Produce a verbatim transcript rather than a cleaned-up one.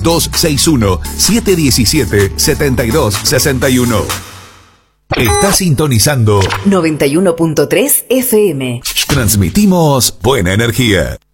dos seis uno, siete uno siete, siete dos seis uno. Está sintonizando noventa y uno punto tres F M. Transmitimos buena energía.